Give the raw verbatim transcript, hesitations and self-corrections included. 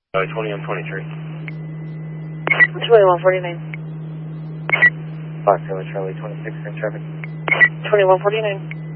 Charlie twenty, I'm twenty-three. twenty-one forty-nine. Fox Charlie, Charlie twenty-six, in traffic. twenty-one forty-nine.